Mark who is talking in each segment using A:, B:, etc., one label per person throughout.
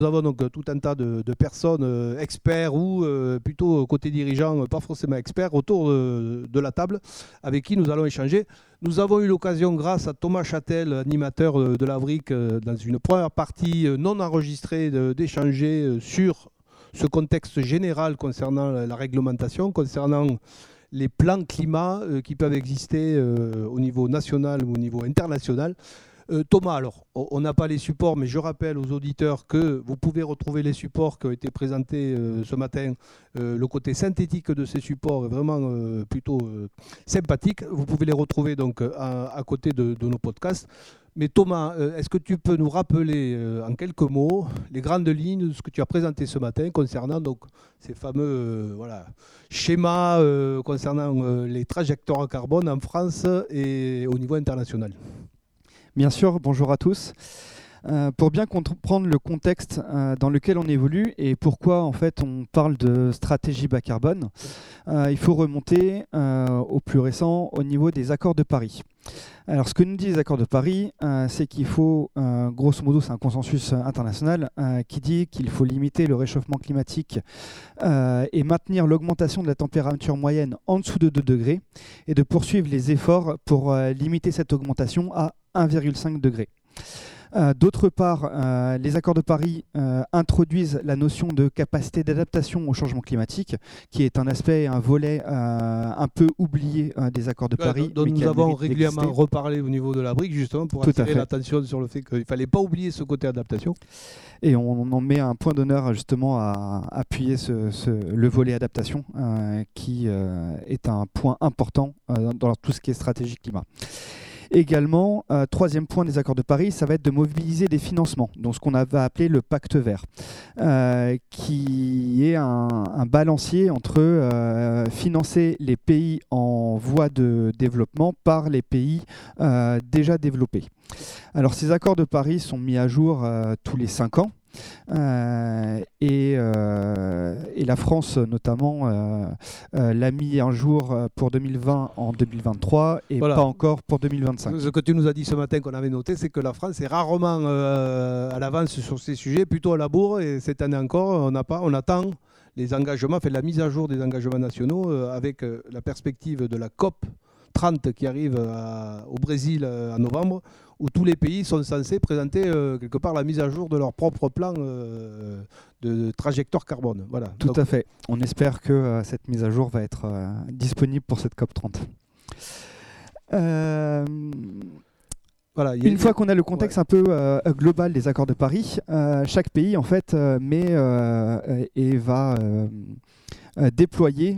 A: Nous avons donc tout un tas de personnes experts ou plutôt côté dirigeant, pas forcément experts, autour de la table avec qui nous allons échanger. Nous avons eu l'occasion, grâce à Thomas Châtel, animateur de l'Avric, dans une première partie non enregistrée, d'échanger sur ce contexte général concernant la réglementation, concernant les plans climat qui peuvent exister au niveau national ou au niveau international. Thomas, alors, on n'a pas les supports, mais je rappelle aux auditeurs que vous pouvez retrouver les supports qui ont été présentés ce matin. Le côté synthétique de ces supports est vraiment plutôt sympathique. Vous pouvez les retrouver donc à côté de nos podcasts. Mais Thomas, est-ce que tu peux nous rappeler en quelques mots les grandes lignes de ce que tu as présenté ce matin concernant donc, ces fameux schémas concernant les trajectoires carbone en France et au niveau international?
B: Bien sûr, bonjour à tous. Pour bien comprendre le contexte dans lequel on évolue et pourquoi en fait on parle de stratégie bas carbone, il faut remonter au plus récent au niveau des accords de Paris. Alors ce que nous disent les accords de Paris, c'est qu'il faut, grosso modo c'est un consensus international qui dit qu'il faut limiter le réchauffement climatique et maintenir l'augmentation de la température moyenne en dessous de 2 degrés et de poursuivre les efforts pour limiter cette augmentation à 1,5 degré. D'autre part, les accords de Paris introduisent la notion de capacité d'adaptation au changement climatique, qui est un aspect, un volet un peu oublié des accords de Paris.
A: Dont nous avons régulièrement reparlé au niveau de la brique, justement, pour attirer l'attention sur le fait qu'il ne fallait pas oublier ce côté adaptation.
B: Et on en met un point d'honneur justement à appuyer le volet adaptation, qui est un point important dans tout ce qui est stratégie climat. Également, troisième point des accords de Paris, ça va être de mobiliser des financements, donc ce qu'on va appeler le pacte vert, qui est un balancier entre financer les pays en voie de développement par les pays déjà développés. Alors ces accords de Paris sont mis à jour tous les 5 ans. Et la France notamment l'a mis un jour pour 2020 en 2023 et voilà. Pas encore pour 2025.
A: Ce que tu nous as dit ce matin qu'on avait noté, c'est que la France est rarement à l'avance sur ces sujets, plutôt à la bourre, et cette année encore on attend les engagements, la mise à jour des engagements nationaux avec la perspective de la COP 30 qui arrive au Brésil en novembre, où tous les pays sont censés présenter quelque part la mise à jour de leur propre plan de trajectoire carbone. Voilà.
B: Tout à fait. On espère que cette mise à jour va être disponible pour cette COP 30. Voilà, une fois qu'on a le contexte un peu global des accords de Paris, chaque pays en fait met et va déployer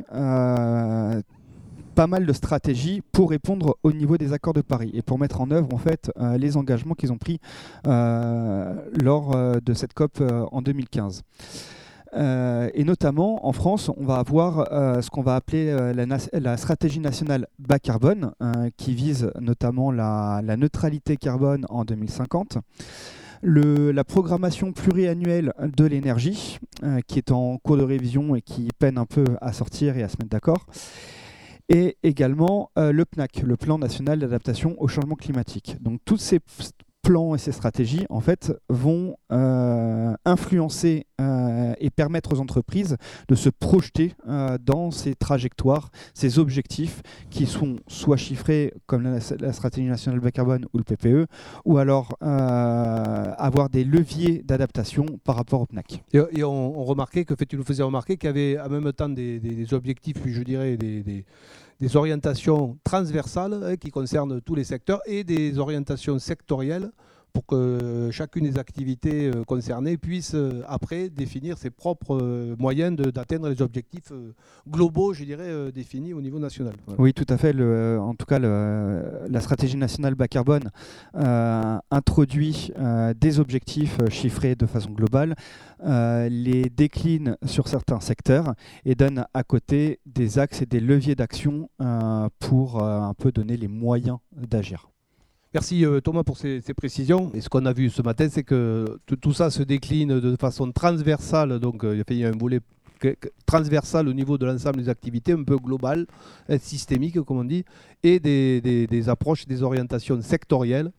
B: pas mal de stratégies pour répondre au niveau des accords de Paris et pour mettre en œuvre en fait les engagements qu'ils ont pris lors de cette COP en 2015. Et notamment en France, on va avoir ce qu'on va appeler la stratégie nationale bas carbone, qui vise notamment la neutralité carbone en 2050. La programmation pluriannuelle de l'énergie, qui est en cours de révision et qui peine un peu à sortir et à se mettre d'accord. Et également le PNAC, le Plan national d'adaptation au changement climatique. Donc tous ces plans et ces stratégies en fait, vont influencer et permettre aux entreprises de se projeter dans ces trajectoires, ces objectifs qui sont soit chiffrés comme la stratégie nationale bas carbone ou le PPE, ou alors avoir des leviers d'adaptation par rapport au PNAC.
A: Et on remarquait tu nous faisais remarquer qu'il y avait en même temps des objectifs, je dirais, des orientations transversales qui concernent tous les secteurs et des orientations sectorielles pour que chacune des activités concernées puisse après définir ses propres moyens d'atteindre les objectifs globaux, je dirais, définis au niveau national.
B: Voilà. Oui, tout à fait. En tout cas, la stratégie nationale bas carbone introduit des objectifs chiffrés de façon globale, les décline sur certains secteurs et donne à côté des axes et des leviers d'action pour un peu donner les moyens d'agir.
A: Merci Thomas pour ces précisions. Et ce qu'on a vu ce matin, c'est que tout ça se décline de façon transversale. Donc il y a un volet transversal au niveau de l'ensemble des activités, un peu global, systémique comme on dit, et des approches, des orientations sectorielles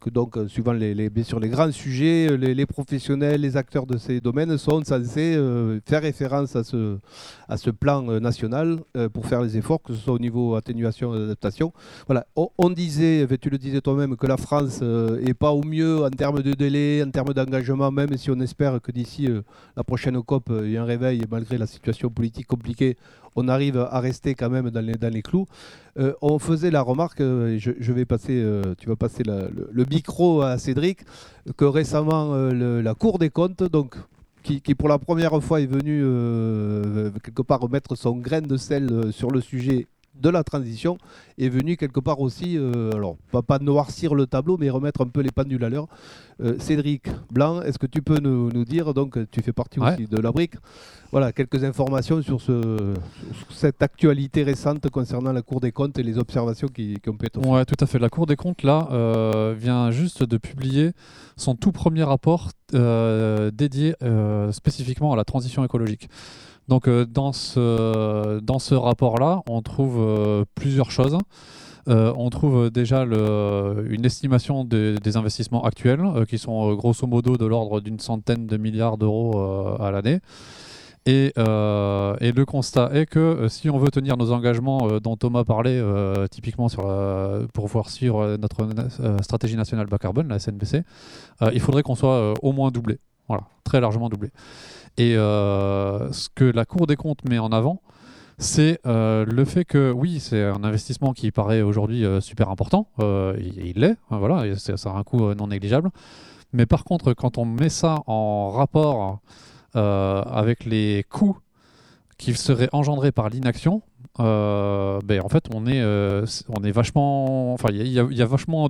A: que donc, suivant bien sûr les grands sujets, les professionnels, les acteurs de ces domaines sont censés faire référence à ce plan national pour faire les efforts, que ce soit au niveau atténuation et adaptation. Voilà. On disait, tu le disais toi-même, que la France n'est pas au mieux en termes de délai, en termes d'engagement, même si on espère que d'ici la prochaine COP, il y ait un réveil, malgré la situation politique compliquée, on arrive à rester quand même dans les clous. On faisait la remarque, je vais passer, tu vas passer le micro à Cédric, que récemment la Cour des comptes, donc, qui pour la première fois est venue quelque part mettre son grain de sel sur le sujet de la transition, est venu quelque part aussi, alors pas noircir le tableau, mais remettre un peu les pendules à l'heure. Cédric Blanc, est-ce que tu peux nous dire, donc tu fais partie aussi de la brique, voilà, quelques informations sur cette actualité récente concernant la Cour des comptes et les observations qui ont pu être faites.
C: Oui, tout à fait. La Cour des comptes, là, vient juste de publier son tout premier rapport dédié spécifiquement à la transition écologique. Donc dans ce rapport-là, on trouve plusieurs choses. On trouve déjà une estimation des investissements actuels, qui sont grosso modo de l'ordre d'une centaine de milliards d'euros à l'année. Et le constat est que si on veut tenir nos engagements dont Thomas parlait, typiquement pour pouvoir suivre notre stratégie nationale bas carbone, la SNBC, il faudrait qu'on soit au moins doublé. Voilà, très largement doublé. Et ce que la Cour des comptes met en avant, c'est le fait que oui, c'est un investissement qui paraît aujourd'hui super important, il l'est, voilà, ça a un coût non négligeable, mais par contre quand on met ça en rapport avec les coûts qui seraient engendrés par l'inaction, en fait on est vachement, enfin il y a vachement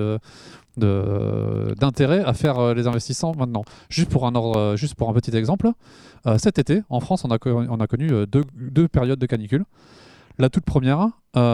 C: d'intérêt à faire les investissements maintenant. Juste pour un petit exemple, cet été, en France, on a connu deux périodes de canicule. La toute première,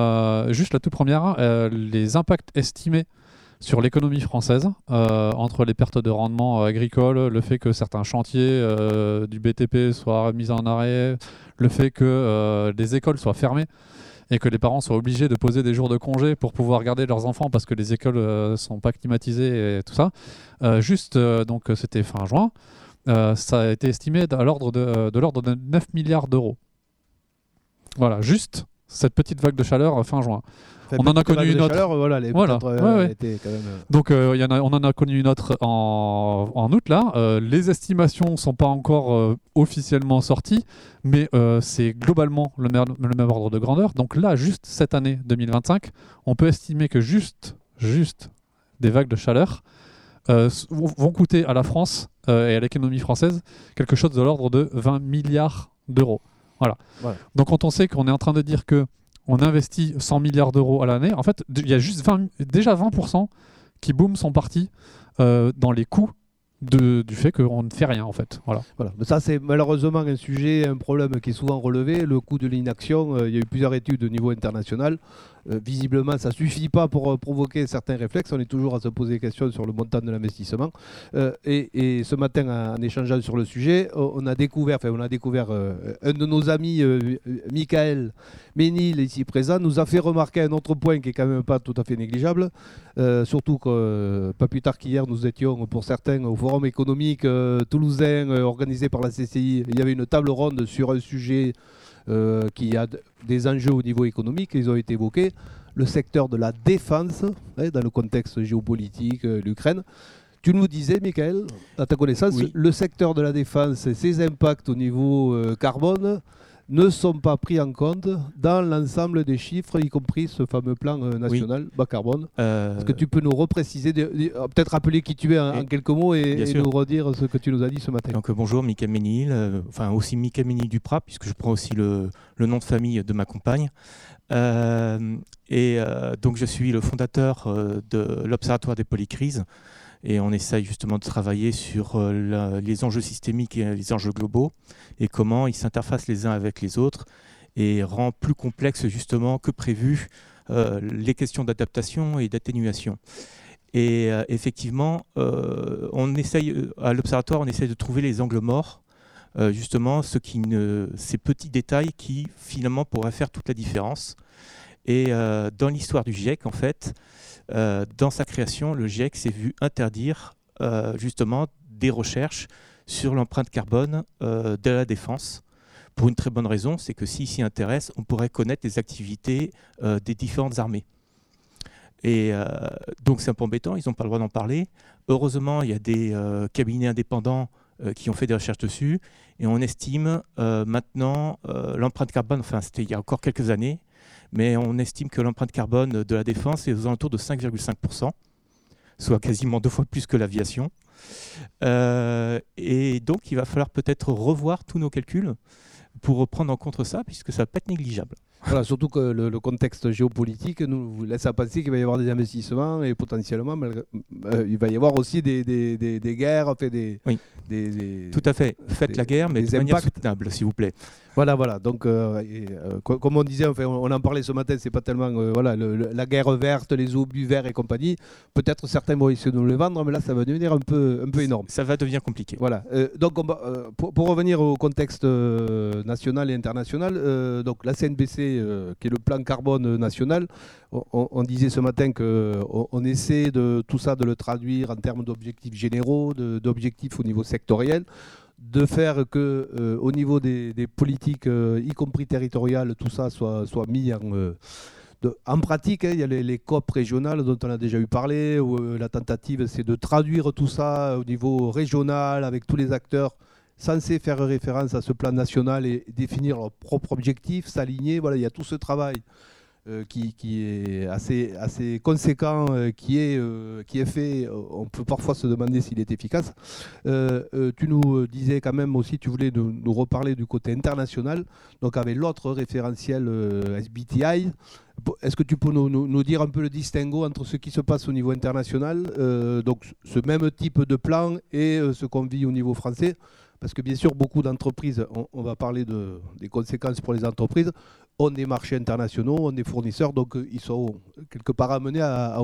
C: les impacts estimés sur l'économie française, entre les pertes de rendement agricole, le fait que certains chantiers du BTP soient mis en arrêt, le fait que les écoles soient fermées, et que les parents soient obligés de poser des jours de congé pour pouvoir garder leurs enfants parce que les écoles ne sont pas climatisées et tout ça. Donc c'était fin juin, ça a été estimé de l'ordre de 9 milliards d'euros. Voilà, juste cette petite vague de chaleur fin juin. On en a connu une autre. Donc on en a connu une autre en août là. Les estimations ne sont pas encore officiellement sorties, mais c'est globalement le même ordre de grandeur. Donc là, juste cette année 2025, on peut estimer que juste des vagues de chaleur vont coûter à la France et à l'économie française quelque chose de l'ordre de 20 milliards d'euros. Voilà. Donc quand on sait qu'on est en train de dire que on investit 100 milliards d'euros à l'année, en fait, il y a juste déjà 20% qui, boum, sont partis dans les coûts du fait qu'on ne fait rien, en fait. Voilà.
A: Mais ça, c'est malheureusement un problème qui est souvent relevé, le coût de l'inaction. Il y a eu plusieurs études au niveau international. Visiblement, ça ne suffit pas pour provoquer certains réflexes. On est toujours à se poser des questions sur le montant de l'investissement. Et ce matin, en échangeant sur le sujet, on a découvert un de nos amis, Michael Ménil, ici présent, nous a fait remarquer un autre point qui est quand même pas tout à fait négligeable. Surtout que pas plus tard qu'hier, nous étions pour certains au Forum économique toulousain organisé par la CCI. Il y avait une table ronde sur un sujet qui a des enjeux au niveau économique, ils ont été évoqués, le secteur de la défense, dans le contexte géopolitique, l'Ukraine. Tu nous disais, Michael, à ta connaissance, le secteur de la défense et ses impacts au niveau carbone ne sont pas pris en compte dans l'ensemble des chiffres, y compris ce fameux plan national bas carbone. Est-ce que tu peux nous repréciser, peut-être rappeler qui tu es en quelques mots et nous redire ce que tu nous as dit ce matin.
D: Donc bonjour, Michael Ménil, aussi Michael Ménil Duprat, puisque je prends aussi le nom de famille de ma compagne. Donc je suis le fondateur de l'Observatoire des polycrises. Et on essaye justement de travailler sur les enjeux systémiques et les enjeux globaux et comment ils s'interfacent les uns avec les autres et rend plus complexe justement que prévu les questions d'adaptation et d'atténuation. Et effectivement, à l'Observatoire, on essaye de trouver les angles morts, justement ces petits détails qui finalement pourraient faire toute la différence. Et dans l'histoire du GIEC, en fait, dans sa création, le GIEC s'est vu interdire justement des recherches sur l'empreinte carbone de la défense. Pour une très bonne raison, c'est que s'il s'y intéresse, on pourrait connaître les activités des différentes armées. Et donc c'est un peu embêtant, ils n'ont pas le droit d'en parler. Heureusement, il y a des cabinets indépendants qui ont fait des recherches dessus, et on estime maintenant l'empreinte carbone, enfin c'était il y a encore quelques années, mais on estime que l'empreinte carbone de la défense est aux alentours de 5,5%, soit quasiment 2 fois plus que l'aviation. Et donc il va falloir peut-être revoir tous nos calculs pour prendre en compte ça, puisque ça ne va pas être négligeable.
A: Voilà, surtout que le contexte géopolitique nous laisse à penser qu'il va y avoir des investissements et potentiellement il va y avoir aussi des guerres, enfin
D: oui. Tout à fait. Faites la guerre, mais de manière soutenable, s'il vous plaît.
A: Voilà. Donc, comme on disait, enfin, on en parlait ce matin, c'est pas tellement la guerre verte, les obus verts et compagnie. Peut-être certains vont essayer de nous les vendre, mais là, ça va devenir un peu énorme.
D: Ça va devenir compliqué.
A: Voilà. Donc, pour revenir au contexte national et international, donc la CNBC, qui est le plan carbone national, on disait ce matin qu'on essaie de tout ça de le traduire en termes d'objectifs généraux, d'objectifs au niveau sectoriel, de faire que au niveau des politiques, y compris territoriales, tout ça soit mis en pratique. Il y a les COP régionales dont on a déjà eu parlé, où la tentative c'est de traduire tout ça au niveau régional avec tous les acteurs censés faire référence à ce plan national et définir leurs propres objectifs, s'aligner. Voilà, il y a tout ce travail qui est assez conséquent, qui est fait. On peut parfois se demander s'il est efficace. Tu nous disais quand même aussi, tu voulais nous reparler du côté international, donc avec l'autre référentiel SBTI. Est-ce que tu peux nous dire un peu le distinguo entre ce qui se passe au niveau international, donc ce même type de plan, et ce qu'on vit au niveau français? Parce que bien sûr, beaucoup d'entreprises, on va parler des conséquences pour les entreprises, ont des marchés internationaux, ont des fournisseurs, donc ils sont quelque part amenés à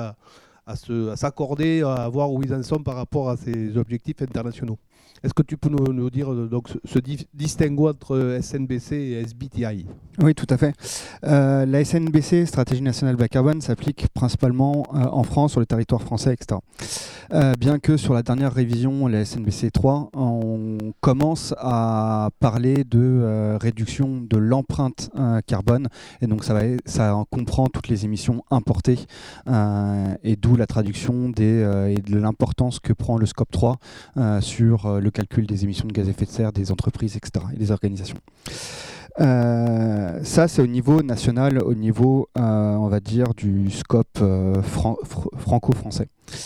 A: s'accorder, à voir où ils en sont par rapport à ces objectifs internationaux. Est-ce que tu peux nous dire donc, ce distinguo entre SNBC et SBTI?
B: Oui, tout à fait. La SNBC, Stratégie nationale bas carbone, s'applique principalement en France, sur le territoire français, etc. Bien que sur la dernière révision, la SNBC 3, on commence à parler de réduction de l'empreinte carbone, et donc ça comprend toutes les émissions importées, et d'où la traduction et de l'importance que prend le scope 3 sur le calcul des émissions de gaz à effet de serre des entreprises, etc., et des organisations. Ça, c'est au niveau national, au niveau, on va dire, du scope franco-français.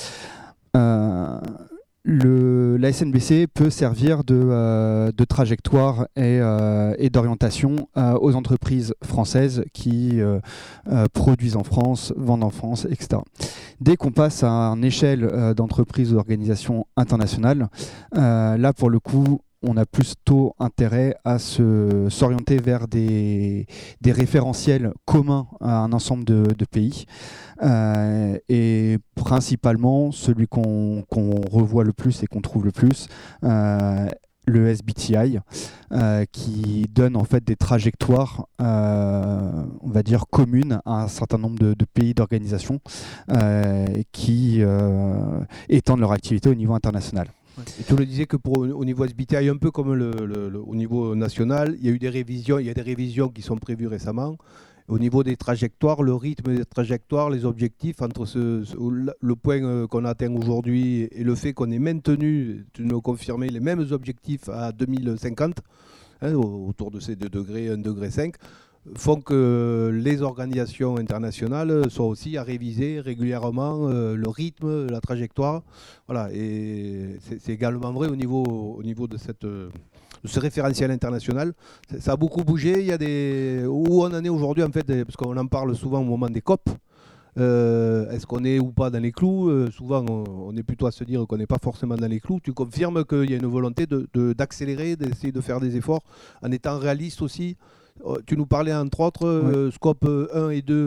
B: La SNBC peut servir de trajectoire et d'orientation aux entreprises françaises qui produisent en France, vendent en France, etc. Dès qu'on passe à une échelle d'entreprises ou d'organisations internationales, là, pour le coup, on a plutôt intérêt à s'orienter vers des référentiels communs à un ensemble de pays. Et principalement, celui qu'on revoit le plus et qu'on trouve le plus, le SBTI, qui donne en fait des trajectoires, on va dire, communes à un certain nombre de pays, d'organisations qui étendent leur activité au niveau international.
A: Et tu le disais que au niveau SBTI, un peu comme au niveau national, il y a des révisions qui sont prévues récemment. Au niveau des trajectoires, le rythme des trajectoires, les objectifs, entre le point qu'on atteint aujourd'hui et le fait qu'on ait maintenu, tu nous confirmais, les mêmes objectifs à 2050, autour de ces 2 degrés, 1,5 degré, font que les organisations internationales soient aussi à réviser régulièrement le rythme, la trajectoire. Voilà. Et c'est également vrai au niveau de ce référentiel international. Ça a beaucoup bougé. Il y a où on en est aujourd'hui, en fait, parce qu'on en parle souvent au moment des COP. Est-ce qu'on est ou pas dans les clous? Souvent, on est plutôt à se dire qu'on n'est pas forcément dans les clous. Tu confirmes qu'il y a une volonté d'accélérer, d'essayer de faire des efforts en étant réaliste aussi? Tu nous parlais entre autres, scope 1 et 2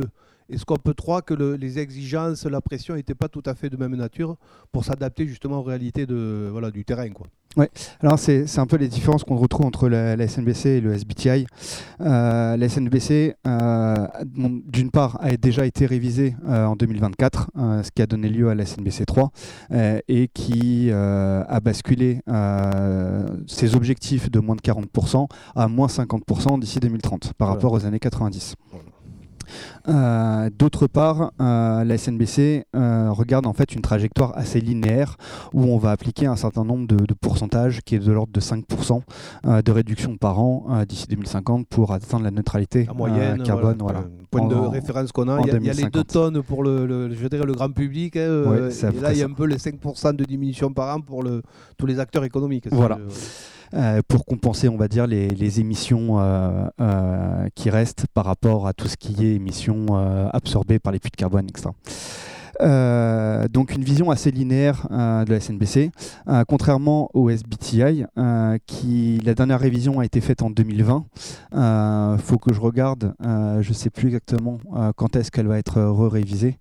A: et scope 3 que les exigences, la pression n'étaient pas tout à fait de même nature pour s'adapter justement aux réalités du terrain, quoi.
B: Ouais. Alors c'est un peu les différences qu'on retrouve entre la SNBC et le SBTI. La SNBC, d'une part, a déjà été révisée en 2024, ce qui a donné lieu à la SNBC 3, et qui a basculé ses objectifs de moins de 40% à moins 50% d'ici 2030 par rapport aux années 90. D'autre part, la SNBC regarde en fait une trajectoire assez linéaire où on va appliquer un certain nombre de pourcentages qui est de l'ordre de 5% de réduction par an d'ici 2050 pour atteindre la neutralité
A: moyenne,
B: carbone.
A: Point de référence qu'on a. Il y a les 2 tonnes pour le grand public, et là il y a un peu les 5% de diminution par an pour tous les acteurs économiques.
B: Voilà. Pour compenser, on va dire, les émissions qui restent par rapport à tout ce qui est émissions absorbées par les puits de carbone, etc. Donc une vision assez linéaire de la SNBC, contrairement au SBTI, la dernière révision a été faite en 2020. Faut que je regarde, je ne sais plus exactement quand est-ce qu'elle va être révisée,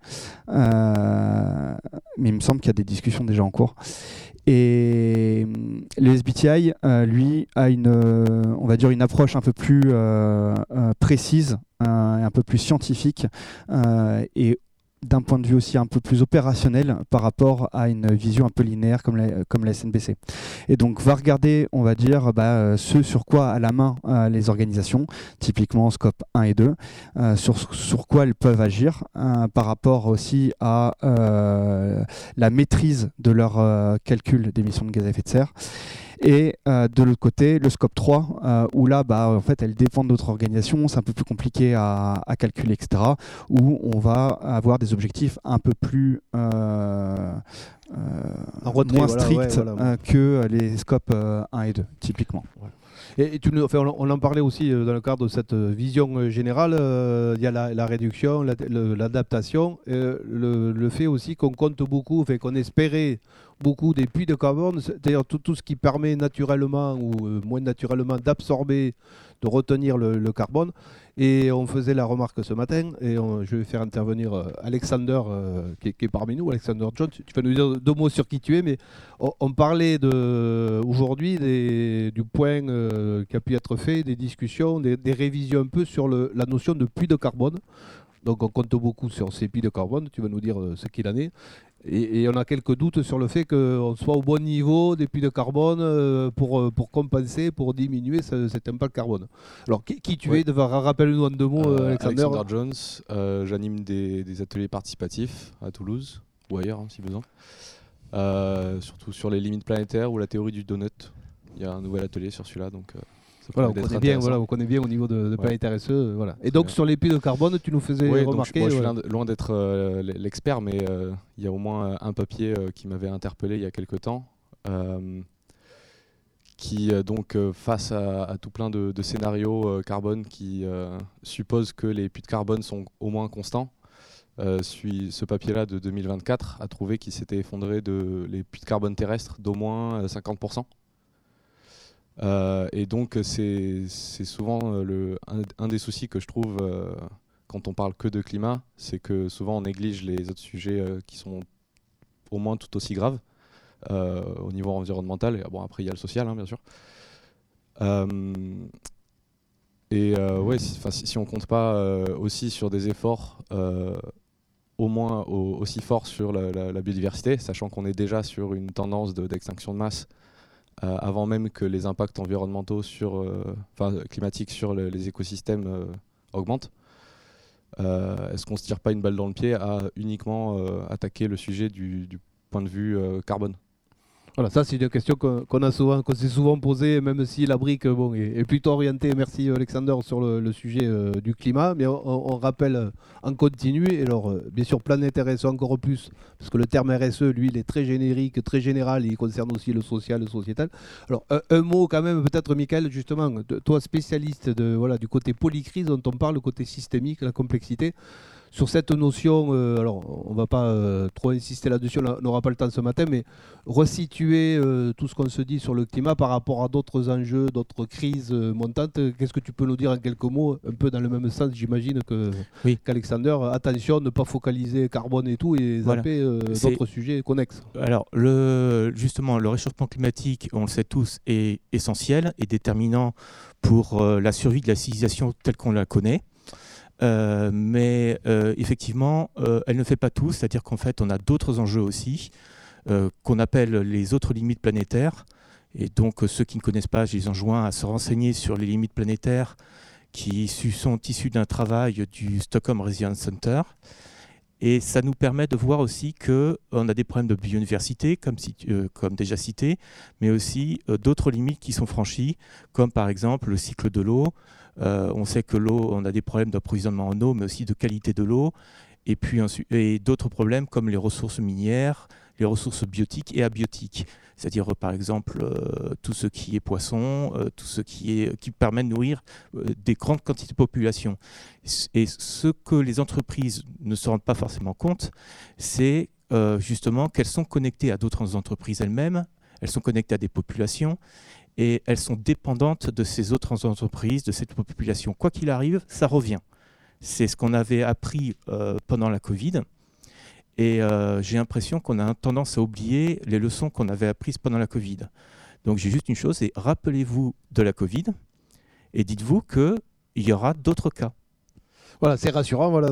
B: mais il me semble qu'il y a des discussions déjà en cours. Et le SBTI, lui, a on va dire une approche un peu plus précise, un peu plus scientifique, et d'un point de vue aussi un peu plus opérationnel par rapport à une vision un peu linéaire comme la SNBC. Et donc va regarder, on va dire, ce sur quoi a la main les organisations, typiquement Scope 1 et 2, sur quoi elles peuvent agir par rapport aussi à la maîtrise de leur calcul d'émissions de gaz à effet de serre. Et de l'autre côté, le scope 3, où là, en fait, elles dépendent d'autres organisations, c'est un peu plus compliqué à calculer, etc., où on va avoir des objectifs un peu plus moins stricts que les scopes 1 et 2, typiquement.
A: Ouais. Et on en parlait aussi dans le cadre de cette vision générale, il y a la réduction, l'adaptation, le fait aussi qu'on compte beaucoup, qu'on espérait beaucoup des puits de carbone, c'est-à-dire tout ce qui permet naturellement ou moins naturellement d'absorber, de retenir le carbone. Et on faisait la remarque ce matin, et je vais faire intervenir Alexander, qui est parmi nous, Alexander Jones. Tu vas nous dire 2 mots sur qui tu es, mais on parlait aujourd'hui du point qui a pu être fait, des discussions, des révisions un peu sur la notion de puits de carbone. Donc on compte beaucoup sur ces puits de carbone, tu vas nous dire ce qu'il en est. Et on a quelques doutes sur le fait qu'on soit au bon niveau des puits de carbone pour compenser, pour diminuer cet impact carbone. Alors qui tu es, rappelle-nous en 2 mots, Alexander.
E: Alexander Jones, j'anime des ateliers participatifs à Toulouse, ou ailleurs si besoin. Surtout sur les limites planétaires ou la théorie du donut. Il y a un nouvel atelier sur celui-là, donc
A: on connaît bien au niveau de Planétaire SE. Voilà. Et donc sur les puits de carbone, tu nous faisais remarquer...
E: Moi, je suis loin d'être l'expert, mais il y a au moins un papier qui m'avait interpellé il y a quelques temps, qui face à tout plein de scénarios carbone qui supposent que les puits de carbone sont au moins constants. Ce papier-là de 2024 a trouvé qu'il s'était effondré les puits de carbone terrestres d'au moins 50%. Et donc c'est souvent un des soucis que je trouve quand on parle que de climat, c'est que souvent on néglige les autres sujets qui sont au moins tout aussi graves au niveau environnemental, et après il y a le social, bien sûr. Si on compte pas aussi sur des efforts au moins aussi forts sur la biodiversité, sachant qu'on est déjà sur une tendance d'extinction de masse avant même que les impacts environnementaux climatiques sur les écosystèmes augmentent. Est-ce qu'on ne se tire pas une balle dans le pied à uniquement attaquer le sujet du point de vue carbone ?
A: Voilà, ça c'est une question qu'on s'est souvent posée, même si la brique est plutôt orientée, merci Alexander, sur le sujet du climat, mais on rappelle en continu, et alors bien sûr Planète RSE encore plus, parce que le terme RSE, lui, il est très générique, très général, il concerne aussi le social, le sociétal. Alors un mot quand même, peut-être Michael, justement, toi spécialiste du côté polycrise dont on parle, le côté systémique, la complexité. sur cette notion, alors on ne va pas trop insister là-dessus, on n'aura pas le temps ce matin, mais resituer tout ce qu'on se dit sur le climat par rapport à d'autres enjeux, d'autres crises montantes. Qu'est-ce que tu peux nous dire en quelques mots, un peu dans le même sens, j'imagine, qu'Alexander, attention, ne pas focaliser carbone et tout, et zapper d'autres sujets connexes.
D: Alors, justement, le réchauffement climatique, on le sait tous, est essentiel et déterminant pour la survie de la civilisation telle qu'on la connaît. Mais effectivement, elle ne fait pas tout, c'est-à-dire qu'en fait, on a d'autres enjeux aussi, qu'on appelle les autres limites planétaires. Et donc, ceux qui ne connaissent pas, je les enjoins à se renseigner sur les limites planétaires qui sont issues d'un travail du Stockholm Resilience Center. Et ça nous permet de voir aussi qu'on a des problèmes de biodiversité, comme déjà cité, mais aussi d'autres limites qui sont franchies, comme par exemple le cycle de l'eau. On sait que l'eau, on a des problèmes d'approvisionnement en eau, mais aussi de qualité de l'eau, et puis d'autres problèmes comme les ressources minières, les ressources biotiques et abiotiques, c'est-à-dire par exemple tout ce qui est poisson, tout ce qui permet de nourrir des grandes quantités de population. Et ce que les entreprises ne se rendent pas forcément compte, c'est justement qu'elles sont connectées à d'autres entreprises elles-mêmes, elles sont connectées à des populations, et elles sont dépendantes de ces autres entreprises, de cette population. Quoi qu'il arrive, ça revient. C'est ce qu'on avait appris pendant la Covid. Et j'ai l'impression qu'on a tendance à oublier les leçons qu'on avait apprises pendant la Covid. Donc j'ai juste une chose, c'est rappelez-vous de la Covid et dites-vous qu'il y aura d'autres cas.
A: Voilà, c'est rassurant. Voilà,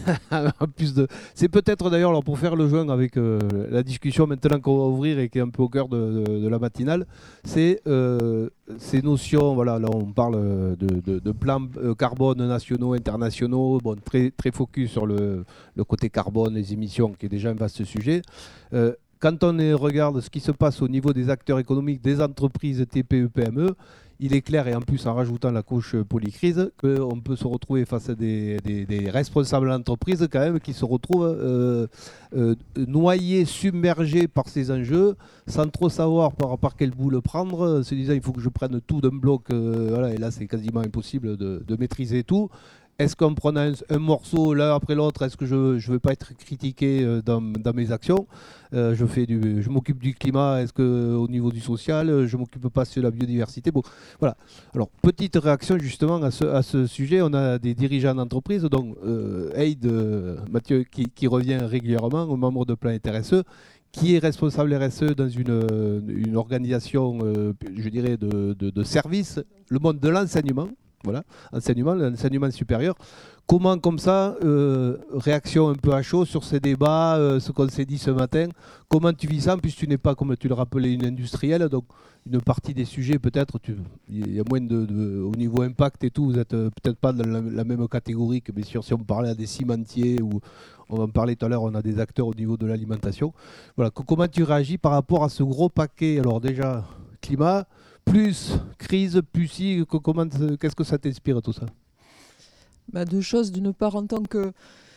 A: c'est peut-être d'ailleurs, alors, pour faire le joint avec la discussion maintenant qu'on va ouvrir et qui est un peu au cœur de la matinale, c'est ces notions. Voilà, là on parle de plans carbone nationaux, internationaux, bon, très, très focus sur le côté carbone, les émissions, qui est déjà un vaste sujet. Quand on regarde ce qui se passe au niveau des acteurs économiques, des entreprises TPE, PME, il est clair, et en plus en rajoutant la couche polycrise, qu'on peut se retrouver face à des responsables d'entreprise quand même qui se retrouvent noyés, submergés par ces enjeux, sans trop savoir par quel bout le prendre, se disant il faut que je prenne tout d'un bloc, voilà, et là c'est quasiment impossible de maîtriser tout. Est-ce qu'en prenant un morceau l'un après l'autre, est-ce que je ne veux pas être critiqué dans mes actions? Je m'occupe du climat, est-ce qu'au niveau du social, je ne m'occupe pas de la biodiversité? Bon, voilà. Alors, petite réaction justement à ce sujet. On a des dirigeants d'entreprise, donc Aide, Mathieu, qui revient régulièrement aux membres de Planète RSE, qui est responsable RSE dans une organisation, je dirais, de service, le monde de l'enseignement. Voilà, l'enseignement supérieur. Comment, comme ça, réaction un peu à chaud sur ces débats, ce qu'on s'est dit ce matin, comment tu vis ça, puisque tu n'es pas, comme tu le rappelais, une industrielle, donc une partie des sujets, peut-être, il y a moins au niveau impact et tout, vous n'êtes peut-être pas dans la même catégorie que, bien sûr, si on parlait à des cimentiers, ou on va en parler tout à l'heure, on a des acteurs au niveau de l'alimentation. Voilà, comment tu réagis par rapport à ce gros paquet, alors déjà, climat, plus crise, plus si, qu'est-ce que ça t'inspire tout ça?
F: Deux choses. D'une part, en tant que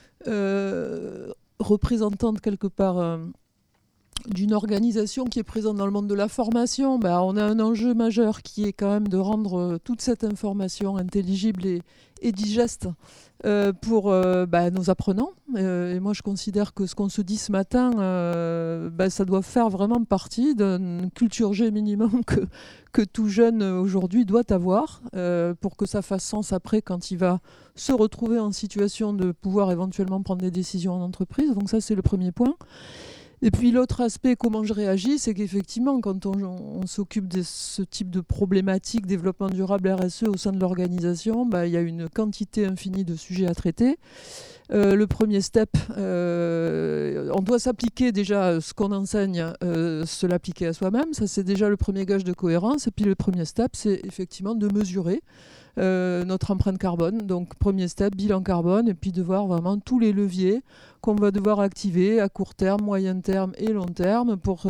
F: représentante quelque part d'une organisation qui est présente dans le monde de la formation, on a un enjeu majeur qui est quand même de rendre toute cette information intelligible et digeste pour nos apprenants. Et moi, je considère que ce qu'on se dit ce matin, ça doit faire vraiment partie d'une culture G minimum que tout jeune aujourd'hui doit avoir pour que ça fasse sens après quand il va se retrouver en situation de pouvoir éventuellement prendre des décisions en entreprise. Donc ça, c'est le premier point. Et puis l'autre aspect, comment je réagis, c'est qu'effectivement, quand on s'occupe de ce type de problématique, développement durable, RSE au sein de l'organisation, il y a une quantité infinie de sujets à traiter. Le premier step, on doit s'appliquer déjà ce qu'on enseigne, se l'appliquer à soi-même. Ça, c'est déjà le premier gage de cohérence. Et puis le premier step, c'est effectivement de mesurer notre empreinte carbone. Donc premier step, bilan carbone, et puis de voir vraiment tous les leviers qu'on va devoir activer à court terme, moyen terme et long terme pour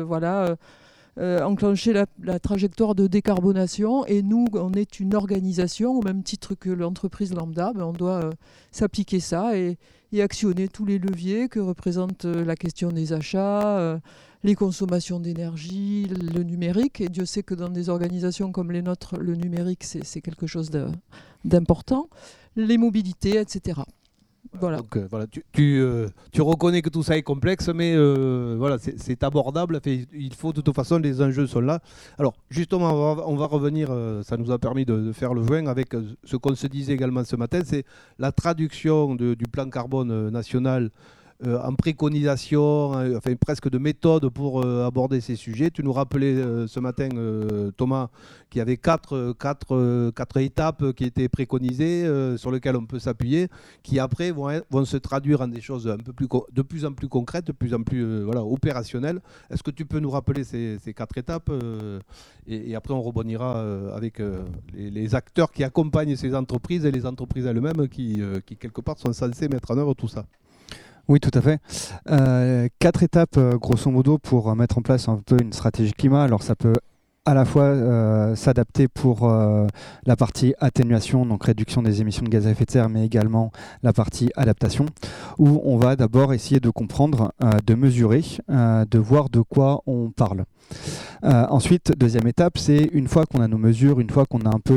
F: enclencher la trajectoire de décarbonation. Et nous, on est une organisation, au même titre que l'entreprise lambda, on doit s'appliquer ça et actionner tous les leviers que représente la question des achats, les consommations d'énergie, le numérique. Et Dieu sait que dans des organisations comme les nôtres, le numérique, c'est quelque chose d'important. Les mobilités, etc. Voilà.
A: Donc voilà, tu reconnais que tout ça est complexe, mais voilà, c'est abordable. Il faut de toute façon, les enjeux sont là. Alors justement, on va revenir, ça nous a permis de faire le joint avec ce qu'on se disait également ce matin, c'est la traduction du plan carbone national en préconisation, enfin presque de méthode pour aborder ces sujets. Tu nous rappelais ce matin, Thomas, qu'il y avait quatre étapes qui étaient préconisées, sur lesquelles on peut s'appuyer, qui après vont se traduire en des choses de plus en plus concrètes, de plus en plus opérationnelles. Est-ce que tu peux nous rappeler ces 4 étapes et après on rebondira avec les acteurs qui accompagnent ces entreprises et les entreprises elles-mêmes qui quelque part sont censées mettre en œuvre tout ça.
B: Oui, tout à fait. 4 étapes, grosso modo, pour mettre en place un peu une stratégie climat. Alors, ça peut à la fois s'adapter pour la partie atténuation, donc réduction des émissions de gaz à effet de serre, mais également la partie adaptation, où on va d'abord essayer de comprendre, de mesurer, de voir de quoi on parle. Ensuite, deuxième étape, c'est une fois qu'on a nos mesures, une fois qu'on a un peu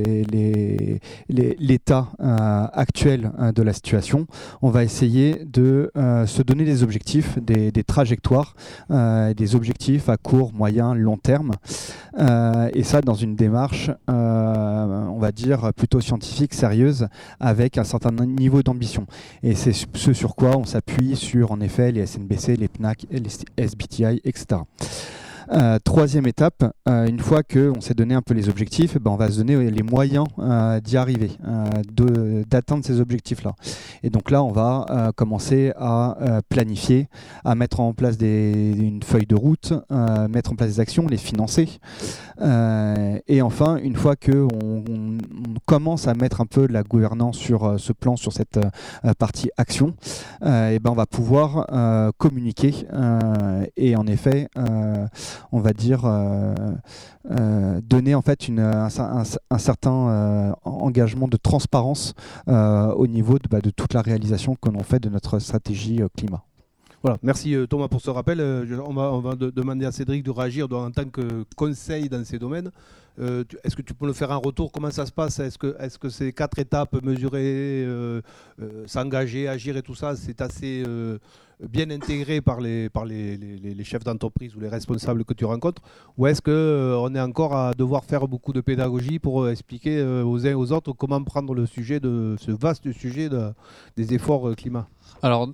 B: l'état actuel de la situation, on va essayer de se donner des objectifs, des trajectoires, des objectifs à court, moyen, long terme. Et ça dans une démarche, on va dire, plutôt scientifique, sérieuse, avec un certain niveau d'ambition. Et c'est ce sur quoi on s'appuie sur, en effet, les SNBC, les PNAC, les SBTI, etc. Troisième étape, une fois qu'on s'est donné un peu les objectifs, on va se donner les moyens d'y arriver, d'atteindre ces objectifs-là. Et donc là, on va commencer à planifier, à mettre en place une feuille de route, mettre en place des actions, les financer. Et enfin, une fois qu'on commence à mettre un peu de la gouvernance sur ce plan, sur cette partie action, on va pouvoir communiquer et en effet on va dire donner en fait un certain engagement de transparence au niveau de toute la réalisation que l'on fait de notre stratégie climat.
A: Voilà, merci Thomas pour ce rappel. On va demander à Cédric de réagir en tant que conseil dans ces domaines. Est-ce que tu peux nous faire un retour? Comment ça se passe? Est-ce que ces 4 étapes, mesurer, s'engager, agir et tout ça, c'est assez bien intégré par les chefs d'entreprise ou les responsables que tu rencontres? Ou est-ce qu'on est encore à devoir faire beaucoup de pédagogie pour expliquer aux uns et aux autres comment prendre le sujet ce vaste sujet des efforts climat?
C: Alors,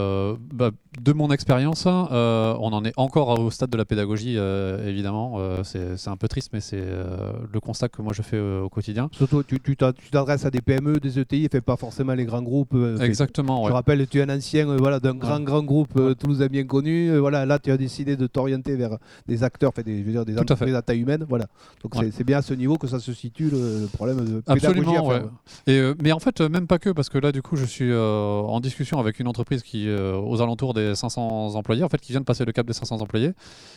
C: de mon expérience, on en est encore au stade de la pédagogie, évidemment. C'est un peu triste, mais c'est le constat que moi je fais au quotidien.
A: Surtout, tu t'adresses à des PME, des ETI, et pas forcément les grands groupes.
C: Exactement.
A: Je rappelle, tu es un ancien d'un grand groupe toulousain bien connu. Là, tu as décidé de t'orienter vers des acteurs, des entreprises à taille humaine. Voilà. Donc c'est bien à ce niveau que ça se situe le problème de pédagogie à faire.
C: Mais en fait, même pas que, parce que là, du coup, je suis en discussion avec une entreprise qui aux alentours des 500 employés, en fait, qui vient de passer le cap des 500 employés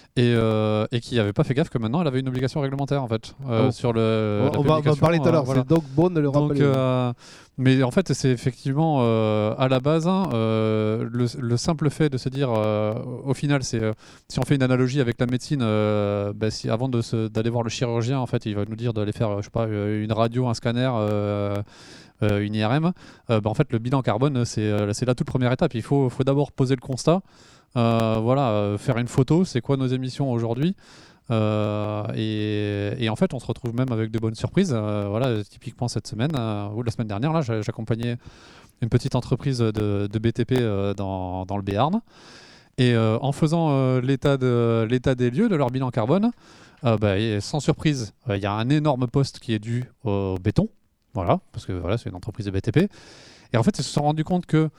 C: et qui n'avait pas fait gaffe que maintenant elle avait une obligation réglementaire en fait sur le.
A: On va en parler tout à l'heure. Voilà. C'est donc bon de le rappeler.
C: Mais en fait, c'est effectivement à la base le simple fait de se dire, au final, c'est si on fait une analogie avec la médecine, si avant d'aller voir le chirurgien, en fait, il va nous dire d'aller faire, je sais pas, une radio, un scanner. Une IRM, en fait le bilan carbone c'est la toute première étape. Il faut d'abord poser le constat, faire une photo, c'est quoi nos émissions aujourd'hui, et en fait on se retrouve même avec de bonnes surprises. Typiquement cette semaine ou la semaine dernière, là j'accompagnais une petite entreprise de BTP dans le Béarn, et en faisant l'état des lieux de leur bilan carbone, sans surprise, il y a un énorme poste qui est dû au béton. Voilà, parce que c'est une entreprise de BTP. Et en fait, ils se sont rendus compte que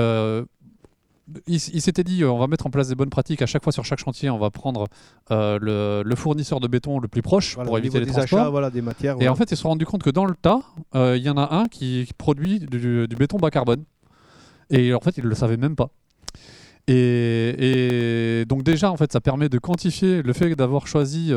C: ils s'étaient dit on va mettre en place des bonnes pratiques. À chaque fois, sur chaque chantier, on va prendre le fournisseur de béton le plus proche pour éviter les transports.
A: Achats, des matières.
C: Et en fait, ils se sont rendus compte que dans le tas, il y en a un qui produit du béton bas carbone. Et en fait, ils ne le savaient même pas. Et donc déjà, en fait, ça permet de quantifier le fait d'avoir choisi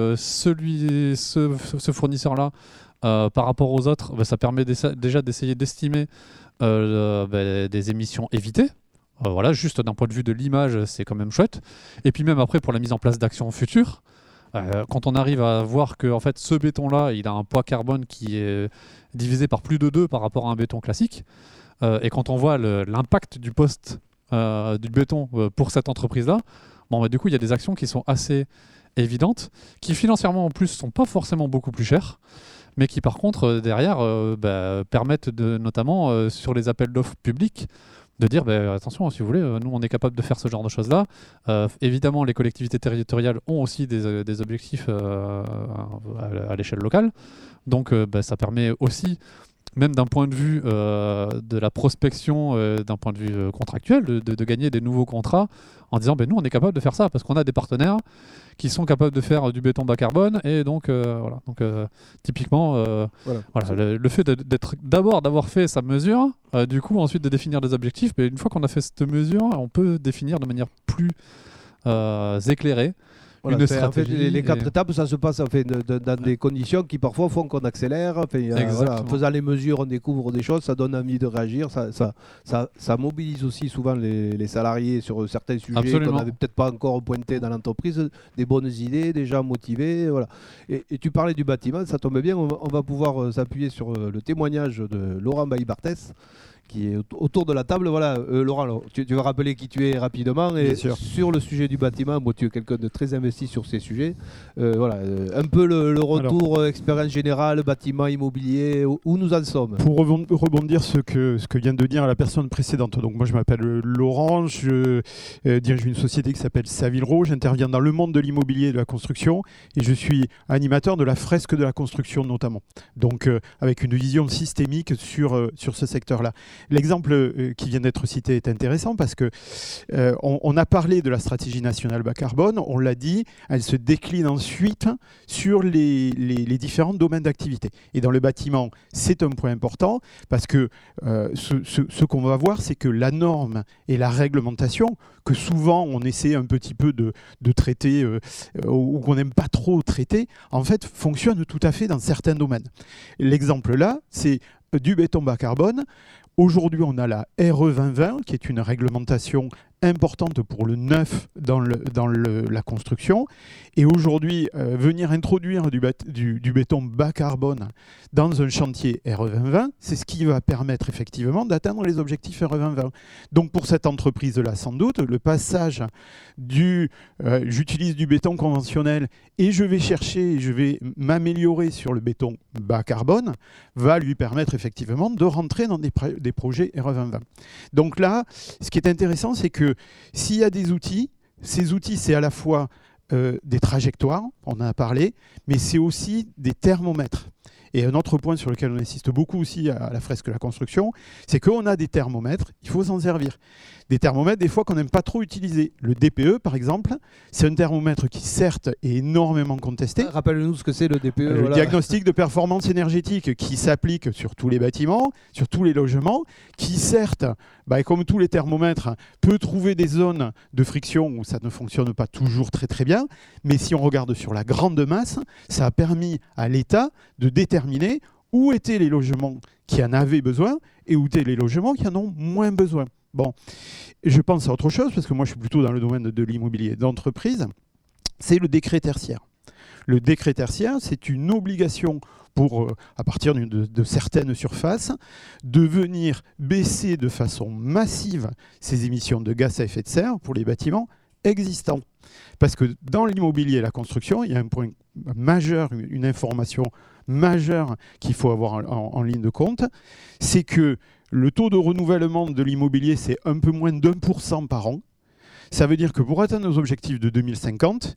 C: ce fournisseur-là par rapport aux autres. Ça permet déjà d'essayer d'estimer des émissions évitées. Juste d'un point de vue de l'image, c'est quand même chouette. Et puis même après, pour la mise en place d'actions futures, quand on arrive à voir que en fait, ce béton-là, il a un poids carbone qui est divisé par plus de 2 par rapport à un béton classique, Et quand on voit l'impact du poste du béton pour cette entreprise-là, bon, bah, du coup, il y a des actions qui sont assez évidentes, qui financièrement en plus sont pas forcément beaucoup plus chères, mais qui par contre derrière permettent notamment sur les appels d'offres publics de dire attention, si vous voulez, nous on est capable de faire ce genre de choses-là. Évidemment, les collectivités territoriales ont aussi des objectifs à l'échelle locale, donc ça permet aussi, même d'un point de vue de la prospection, d'un point de vue contractuel, de gagner des nouveaux contrats en disant nous on est capable de faire ça parce qu'on a des partenaires qui sont capables de faire du béton bas carbone, et donc voilà. Donc typiquement le fait d'avoir fait sa mesure, du coup ensuite de définir des objectifs, mais une fois qu'on a fait cette mesure, on peut définir de manière plus éclairée une stratégie.
A: En fait, les 4 étapes, ça se passe dans des conditions qui parfois font qu'on accélère. En faisant les mesures, on découvre des choses, ça donne envie de réagir, ça mobilise aussi souvent les salariés sur certains sujets qu'on n'avait peut-être pas encore pointés dans l'entreprise, des bonnes idées, des gens motivés. Voilà. Et tu parlais du bâtiment, ça tombe bien, on va pouvoir s'appuyer sur le témoignage de Laurent Bailly-Barthès, qui est autour de la table. Voilà, Laurent, tu vas rappeler qui tu es rapidement. Et sur le sujet du bâtiment, tu es quelqu'un de très investi sur ces sujets. Un peu le retour, expérience générale, bâtiment, immobilier, où nous en sommes.
G: Pour rebondir ce que vient de dire la personne précédente. Donc moi je m'appelle Laurent, je dirige une société qui s'appelle Savilro. J'interviens dans le monde de l'immobilier et de la construction, et je suis animateur de la fresque de la construction notamment. Donc avec une vision systémique sur ce secteur-là. L'exemple qui vient d'être cité est intéressant parce que on a parlé de la stratégie nationale bas carbone, on l'a dit, elle se décline ensuite sur les différents domaines d'activité. Et dans le bâtiment, c'est un point important parce que ce qu'on va voir, c'est que la norme et la réglementation, que souvent on essaie un petit peu de traiter ou qu'on n'aime pas trop traiter, en fait, fonctionnent tout à fait dans certains domaines. L'exemple là, c'est du béton bas carbone. Aujourd'hui, on a la RE 2020, qui est une réglementation importante pour le neuf dans la construction. Et aujourd'hui, venir introduire du béton bas carbone dans un chantier RE 2020, c'est ce qui va permettre effectivement d'atteindre les objectifs RE 2020. Donc pour cette entreprise-là, sans doute, le passage j'utilise du béton conventionnel et je vais m'améliorer sur le béton bas carbone, va lui permettre effectivement de rentrer dans des projets RE 2020. Donc là, ce qui est intéressant, c'est que s'il y a des outils, ces outils, c'est à la fois des trajectoires, on en a parlé, mais c'est aussi des thermomètres. Et un autre point sur lequel on insiste beaucoup aussi à la fresque de la construction, c'est qu'on a des thermomètres, il faut s'en servir. Des thermomètres, des fois, qu'on n'aime pas trop utiliser. Le DPE, par exemple, c'est un thermomètre qui, certes, est énormément contesté.
A: Rappelle-nous ce que c'est le DPE.
G: Le diagnostic de performance énergétique, qui s'applique sur tous les bâtiments, sur tous les logements, qui, certes, comme tous les thermomètres, peut trouver des zones de friction où ça ne fonctionne pas toujours très très bien. Mais si on regarde sur la grande masse, ça a permis à l'État de déterminer où étaient les logements qui en avaient besoin et où étaient les logements qui en ont moins besoin. Bon, je pense à autre chose, parce que moi je suis plutôt dans le domaine de l'immobilier d'entreprise, c'est le décret tertiaire. Le décret tertiaire, c'est une obligation pour, à partir de certaines surfaces, de venir baisser de façon massive ces émissions de gaz à effet de serre pour les bâtiments existants. Parce que dans l'immobilier et la construction, il y a un point majeur, une information majeure qu'il faut avoir en ligne de compte, c'est que le taux de renouvellement de l'immobilier, c'est un peu moins d'1% par an. Ça veut dire que pour atteindre nos objectifs de 2050,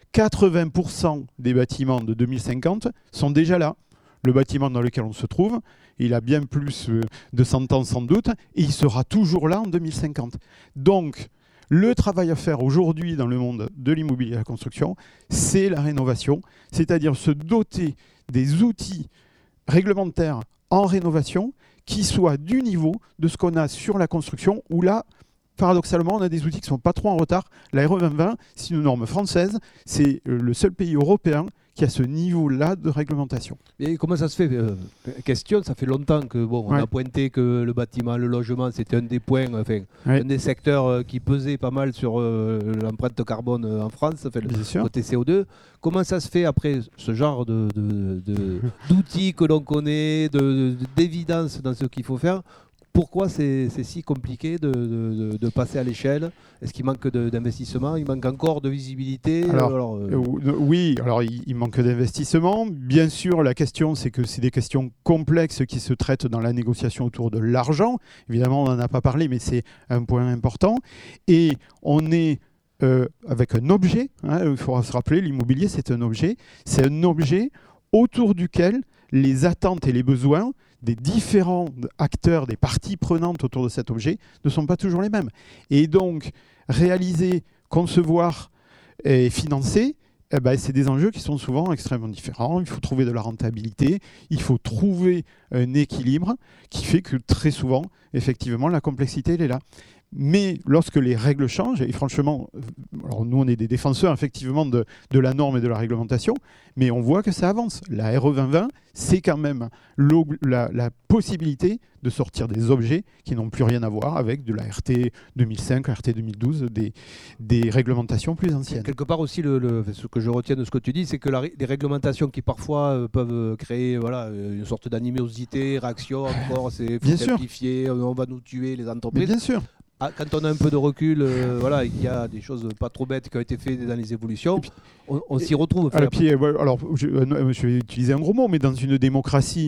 G: 80% des bâtiments de 2050 sont déjà là. Le bâtiment dans lequel on se trouve, il a bien plus de 100 ans sans doute, et il sera toujours là en 2050. Donc, le travail à faire aujourd'hui dans le monde de l'immobilier et de la construction, c'est la rénovation, c'est-à-dire se doter des outils réglementaires en rénovation qui soient du niveau de ce qu'on a sur la construction, où là, paradoxalement, on a des outils qui ne sont pas trop en retard. La RE 2020, c'est une norme française, c'est le seul pays européen qui a ce niveau-là de réglementation.
A: Et comment ça se fait Question, ça fait longtemps que on a pointé que le bâtiment, le logement, c'était un des points, un des secteurs qui pesait pas mal sur l'empreinte carbone en France, côté CO2. Comment ça se fait après ce genre d'outils que l'on connaît, d'évidence dans ce qu'il faut faire? Pourquoi c'est si compliqué de passer à l'échelle? Est-ce qu'il manque d'investissement? Il manque encore de visibilité?
G: Oui, alors il manque d'investissement. Bien sûr, la question, c'est que c'est des questions complexes qui se traitent dans la négociation autour de l'argent. Évidemment, on n'en a pas parlé, mais c'est un point important. Et on est avec un objet, il faudra se rappeler, l'immobilier, c'est un objet. C'est un objet autour duquel les attentes et les besoins des différents acteurs, des parties prenantes autour de cet objet ne sont pas toujours les mêmes. Et donc, réaliser, concevoir et financer, c'est des enjeux qui sont souvent extrêmement différents. Il faut trouver de la rentabilité, il faut trouver un équilibre qui fait que très souvent, effectivement, la complexité, elle est là. Mais lorsque les règles changent, et franchement, alors nous on est des défenseurs effectivement de la norme et de la réglementation, mais on voit que ça avance. La RE 2020, c'est quand même la possibilité de sortir des objets qui n'ont plus rien à voir avec de la RT 2005, la RT 2012, des réglementations plus anciennes.
A: Quelque part aussi, ce que je retiens de ce que tu dis, c'est que les réglementations qui parfois peuvent créer une sorte d'animosité, réaction, encore, c'est simplifié, on va nous tuer les entreprises.
G: Mais bien sûr.
A: Quand on a un peu de recul, et qu'il y a des choses pas trop bêtes qui ont été faites dans les évolutions, on s'y retrouve.
G: Je vais utiliser un gros mot, mais dans une démocratie,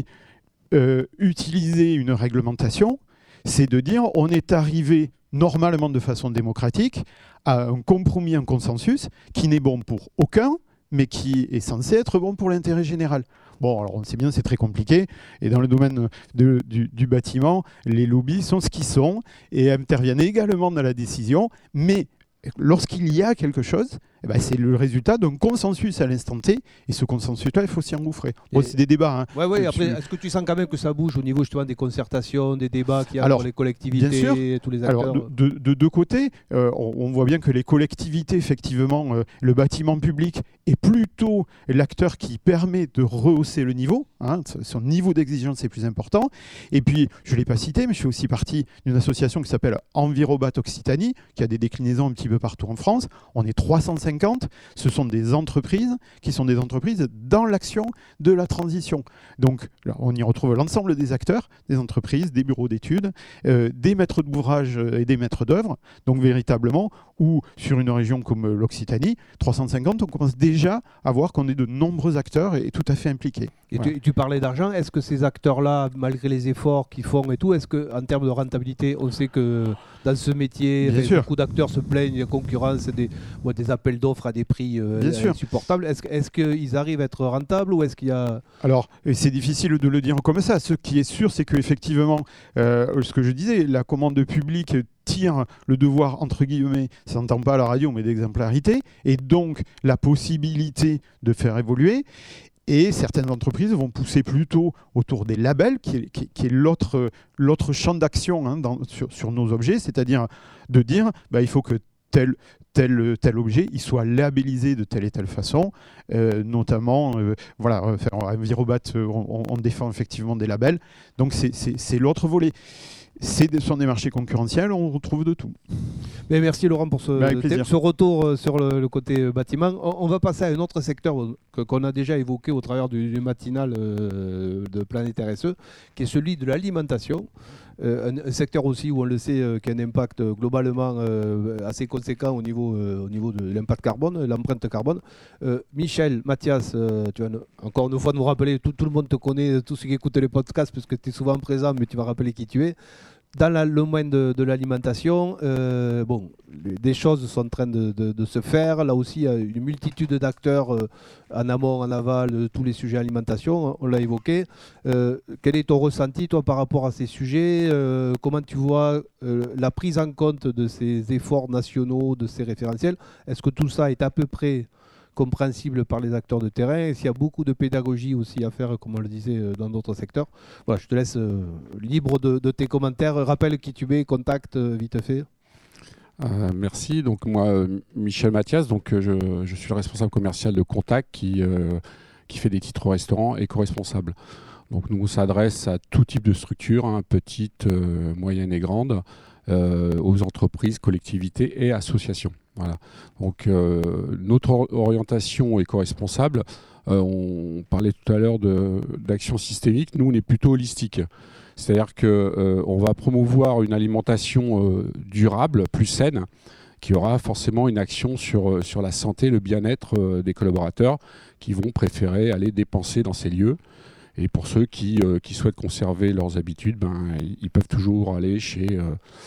G: utiliser une réglementation, c'est de dire on est arrivé normalement de façon démocratique à un compromis, un consensus qui n'est bon pour aucun, mais qui est censé être bon pour l'intérêt général. Bon, alors on sait bien, c'est très compliqué. Et dans le domaine du bâtiment, les lobbies sont ce qu'ils sont et interviennent également dans la décision. Mais lorsqu'il y a quelque chose, c'est le résultat d'un consensus à l'instant T. Et ce consensus-là, il faut s'y engouffrer. Bon, c'est des débats.
A: Oui, après, est-ce que tu sens quand même que ça bouge au niveau justement des concertations, des débats qu'il y a pour les collectivités, bien sûr, tous les acteurs?
G: Alors, de deux côtés, on voit bien que les collectivités, effectivement, le bâtiment public est plutôt l'acteur qui permet de rehausser le niveau. Son niveau d'exigence est plus important. Et puis, je ne l'ai pas cité, mais je fais aussi partie d'une association qui s'appelle Envirobat Occitanie, qui a des déclinaisons un petit peu partout en France. On est 350. Ce sont des entreprises qui sont des entreprises dans l'action de la transition. Donc, là, on y retrouve l'ensemble des acteurs, des entreprises, des bureaux d'études, des maîtres d'ouvrage et des maîtres d'œuvre. Donc, véritablement, ou sur une région comme l'Occitanie, 350, on commence déjà à voir qu'on est de nombreux acteurs et tout à fait impliqués.
A: Et voilà. Tu parlais d'argent. Est-ce que ces acteurs-là, malgré les efforts qu'ils font et tout, est-ce qu'en termes de rentabilité, on sait que dans ce métier, beaucoup d'acteurs se plaignent de la concurrence, des appels d'offres à des prix insupportables. Est-ce qu'ils arrivent à être rentables ou est-ce qu'il y a...
G: Alors, c'est difficile de le dire comme ça. Ce qui est sûr, c'est qu'effectivement, ce que je disais, la commande publique tire le devoir, entre guillemets, ça s'entend pas à la radio, mais d'exemplarité, et donc la possibilité de faire évoluer. Et certaines entreprises vont pousser plutôt autour des labels, qui est l'autre champ d'action sur nos objets, c'est-à-dire de dire il faut que tel objet il soit labellisé de telle et telle façon, notamment Envirobat, on défend effectivement des labels, donc c'est l'autre volet. Ce sont des marchés concurrentiels, on retrouve de tout.
A: Mais merci Laurent pour ce retour sur le côté bâtiment. On va passer à un autre secteur qu'on a déjà évoqué au travers du matinal de Planète RSE, qui est celui de l'alimentation. Un secteur aussi où on le sait qui a un impact globalement assez conséquent au niveau de l'impact carbone, l'empreinte carbone. Michel, Mathias, tu vas encore une fois nous rappeler, tout le monde te connaît, tous ceux qui écoutent les podcasts, parce que tu es souvent présent, mais tu vas rappeler qui tu es. Dans le domaine de l'alimentation, des choses sont en train de se faire. Là aussi, il y a une multitude d'acteurs en amont, en aval, de tous les sujets alimentation, on l'a évoqué. Quel est ton ressenti, toi, par rapport à ces sujets? Comment tu vois la prise en compte de ces efforts nationaux, de ces référentiels? Est-ce que tout ça est à peu près compréhensible par les acteurs de terrain, et s'il y a beaucoup de pédagogie aussi à faire, comme on le disait dans d'autres secteurs? Voilà, je te laisse libre de tes commentaires. Rappelle qui tu es, contact vite fait.
H: Merci. Donc moi, Michel Mathias, donc je suis le responsable commercial de Contact qui fait des titres restaurants éco-responsables. Donc nous on s'adresse à tout type de structure, petites, moyennes et grandes, aux entreprises, collectivités et associations. Voilà. Donc notre orientation éco-responsable, on parlait tout à l'heure d'action systémique, nous on est plutôt holistique. C'est-à-dire qu'on va promouvoir une alimentation durable, plus saine, qui aura forcément une action sur la santé, le bien-être des collaborateurs qui vont préférer aller dépenser dans ces lieux. Et pour ceux qui souhaitent conserver leurs habitudes, ils peuvent toujours aller chez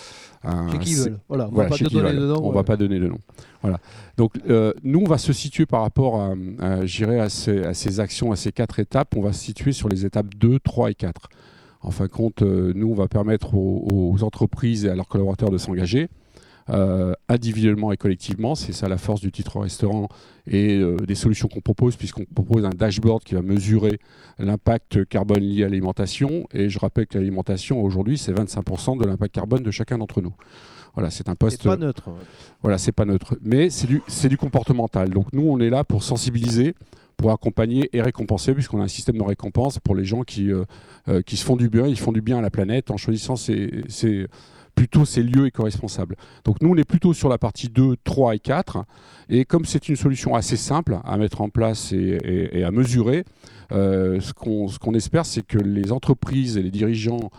A: qui veulent. Voilà, on
H: voilà,
A: va pas donner de nom.
H: On va pas donner de nom. Voilà. Donc nous, on va se situer par rapport à ces actions, à ces 4 étapes, on va se situer sur les étapes 2, 3 et 4. En fin de compte, nous, on va permettre aux entreprises et à leurs collaborateurs de s'engager individuellement et collectivement. C'est ça la force du titre restaurant et des solutions qu'on propose, puisqu'on propose un dashboard qui va mesurer l'impact carbone lié à l'alimentation. Et je rappelle que l'alimentation, aujourd'hui, c'est 25% de l'impact carbone de chacun d'entre nous. Voilà, c'est un poste...
A: C'est pas neutre.
H: Voilà, c'est pas neutre. Mais c'est du comportemental. Donc nous, on est là pour sensibiliser, pour accompagner et récompenser, puisqu'on a un système de récompense pour les gens qui se font du bien. Ils font du bien à la planète en choisissant plutôt ces lieux éco-responsables. Donc nous, on est plutôt sur la partie 2, 3 et 4. Et comme c'est une solution assez simple à mettre en place et à mesurer, ce qu'on espère, c'est que les entreprises et les dirigeants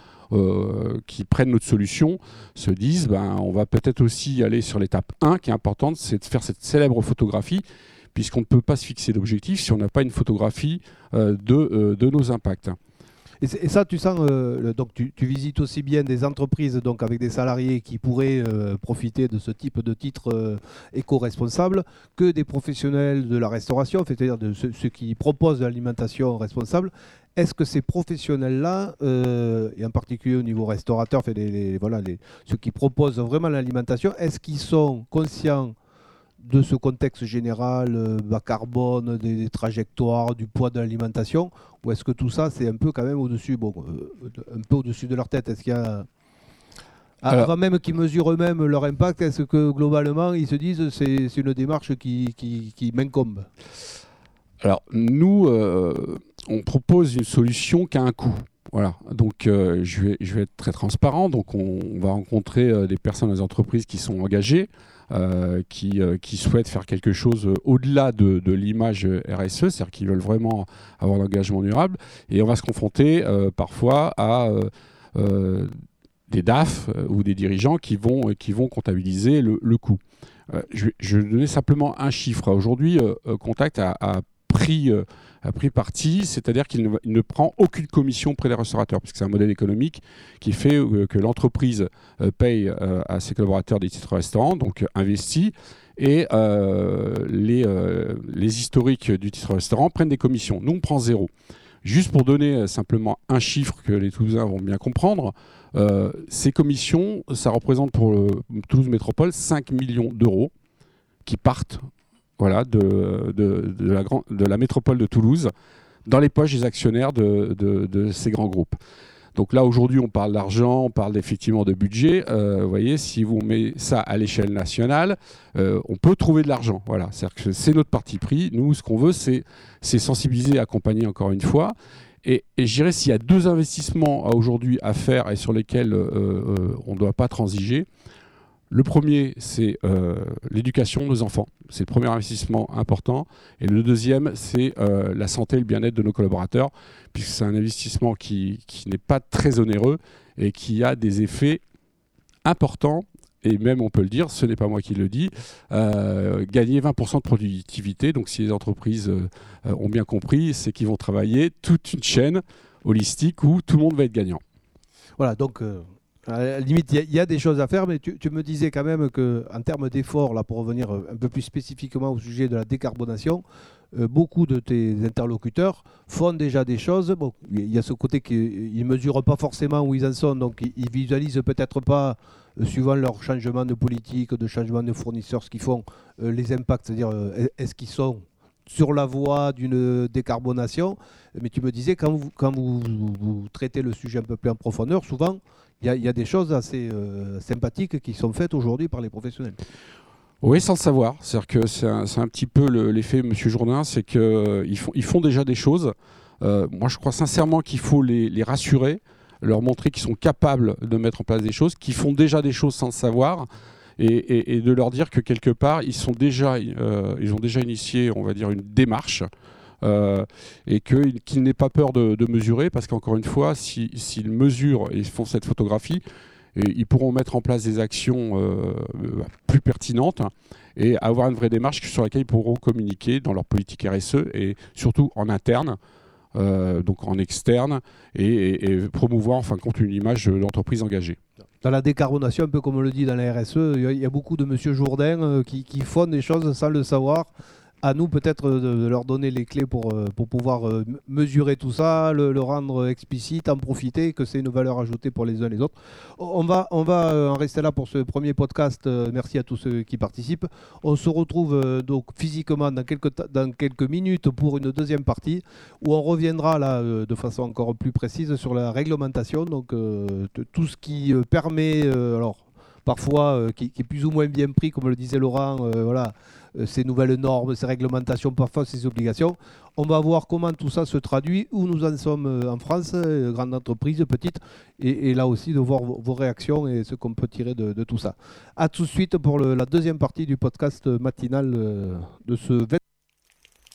H: qui prennent notre solution se disent on va peut-être aussi aller sur l'étape 1 qui est importante, c'est de faire cette célèbre photographie, puisqu'on ne peut pas se fixer d'objectif si on n'a pas une photographie de nos impacts.
A: Et ça, tu sens, donc tu visites aussi bien des entreprises donc avec des salariés qui pourraient profiter de ce type de titre éco-responsable que des professionnels de la restauration, c'est-à-dire de ceux qui proposent de l'alimentation responsable. Est-ce que ces professionnels-là, et en particulier au niveau restaurateur, ceux qui proposent vraiment l'alimentation, est-ce qu'ils sont conscients de ce contexte général, bas carbone, des trajectoires, du poids de l'alimentation, ou est-ce que tout ça, c'est un peu quand même au-dessus, un peu au-dessus de leur tête? Est-ce qu'il y a... Avant même qu'ils mesurent eux-mêmes leur impact, est-ce que globalement, ils se disent c'est une démarche qui m'incombe?
H: Alors, nous, on propose une solution qui a un coût. Voilà, donc je vais être très transparent. Donc on va rencontrer des personnes, des entreprises qui sont engagées, qui souhaitent faire quelque chose au-delà de l'image RSE, c'est-à-dire qu'ils veulent vraiment avoir l'engagement durable. Et on va se confronter parfois à des DAF ou des dirigeants qui vont comptabiliser le coût. Je vais donner simplement un chiffre. Aujourd'hui, Contact a pris parti, c'est-à-dire qu'il ne prend aucune commission auprès des restaurateurs, puisque c'est un modèle économique qui fait que l'entreprise paye à ses collaborateurs des titres restaurants, donc investit, et les historiques du titre restaurant prennent des commissions. Nous, on prend 0. Juste pour donner simplement un chiffre que les Toulousains vont bien comprendre, ces commissions, ça représente pour Toulouse Métropole 5 millions d'euros qui partent de la métropole de Toulouse dans les poches des actionnaires de ces grands groupes. Donc là, aujourd'hui, on parle d'argent, on parle effectivement de budget. Vous voyez, si vous mettez ça à l'échelle nationale, on peut trouver de l'argent. Voilà, c'est-à-dire que c'est notre parti pris. Nous, ce qu'on veut, c'est sensibiliser, accompagner encore une fois. Et je dirais, s'il y a 2 investissements aujourd'hui à faire et sur lesquels on ne doit pas transiger, le premier, c'est l'éducation de nos enfants. C'est le premier investissement important. Et le deuxième, c'est la santé et le bien-être de nos collaborateurs, puisque c'est un investissement qui n'est pas très onéreux et qui a des effets importants. Et même, on peut le dire, ce n'est pas moi qui le dis, gagner 20% de productivité. Donc, si les entreprises ont bien compris, c'est qu'ils vont travailler toute une chaîne holistique où tout le monde va être gagnant.
A: Voilà, donc... à la limite, il y a des choses à faire, mais tu me disais quand même qu'en termes d'efforts, là, pour revenir un peu plus spécifiquement au sujet de la décarbonation, beaucoup de tes interlocuteurs font déjà des choses. Bon, il y a ce côté qu'ils ne mesurent pas forcément où ils en sont, donc ils visualisent peut-être pas, suivant leur changement de politique, de changement de fournisseurs, ce qu'ils font, les impacts, c'est-à-dire est-ce qu'ils sont sur la voie d'une décarbonation. Mais tu me disais, quand vous traitez le sujet un peu plus en profondeur, souvent, il y a des choses assez sympathiques qui sont faites aujourd'hui par les professionnels.
H: Oui, sans le savoir. C'est-à-dire que c'est un petit peu l'effet M. Jourdain, c'est qu'ils font déjà des choses. Moi, je crois sincèrement qu'il faut les rassurer, leur montrer qu'ils sont capables de mettre en place des choses, qu'ils font déjà des choses sans le savoir, et de leur dire que quelque part, ils ont déjà initié, on va dire, une démarche et qu'ils n'aient pas peur de mesurer, parce qu'encore une fois, s'ils mesurent et font cette photographie, ils pourront mettre en place des actions plus pertinentes et avoir une vraie démarche sur laquelle ils pourront communiquer dans leur politique RSE et surtout en interne, donc en externe, et promouvoir en fin de compte une image de l'entreprise engagée.
A: Dans la décarbonation, un peu comme on le dit dans la RSE, il y a beaucoup de monsieur Jourdain qui font des choses sans le savoir. À nous peut-être de leur donner les clés pour pouvoir mesurer tout ça, le rendre explicite, en profiter, que c'est une valeur ajoutée pour les uns et les autres. On va en rester là pour ce premier podcast. Merci à tous ceux qui participent. On se retrouve donc physiquement dans quelques minutes pour une deuxième partie où on reviendra là de façon encore plus précise sur la réglementation. Donc tout ce qui permet, parfois qui est plus ou moins bien pris, comme le disait Laurent, ces nouvelles normes, ces réglementations, parfois ces obligations. On va voir comment tout ça se traduit, où nous en sommes en France, grande entreprise, petite, et là aussi de voir vos réactions et ce qu'on peut tirer de tout ça. A tout de suite pour la deuxième partie du podcast matinal de ce 20